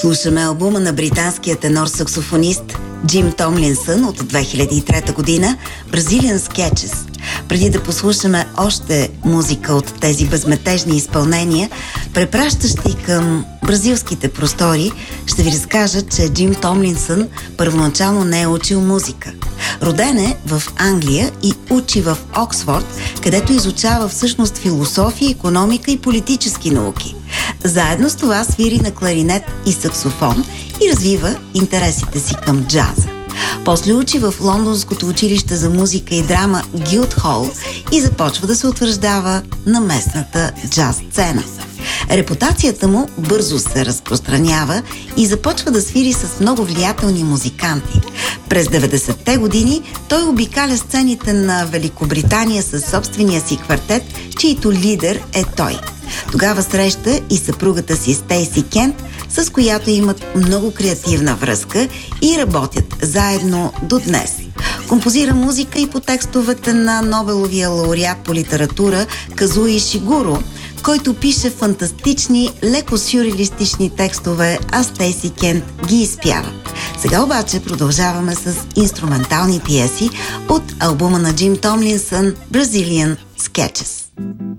Слушаме албума на британския тенор-саксофонист Джим Томлинсън от 2003 година Brazilian Sketches. Преди да послушаме още музика от тези безметежни изпълнения, препращащи към бразилските простори, ще ви разкажа, че Джим Томлинсън първоначално не е учил музика. Роден е в Англия и учи в Оксфорд, където изучава всъщност философия, икономика и политически науки. Заедно с това свири на кларинет и саксофон и развива интересите си към джаза. После учи в Лондонското училище за музика и драма Гилдхол и започва да се утвърждава на местната джаз сцена. Репутацията му бързо се разпространява и започва да свири с много влиятелни музиканти. През 90-те години той обикаля сцените на Великобритания със собствения си квартет, чийто лидер е той. Тогава среща и съпругата си Стейси Кент, с която имат много креативна връзка и работят заедно до днес. Композира музика и по текстовете на Нобеловия лауреат по литература Казуо Ишигуро, който пише фантастични, леко сюрреалистични текстове, а Стейси Кент ги изпява. Сега обаче продължаваме с инструментални пиеси от албума на Джим Томлинсън Brazilian Sketches.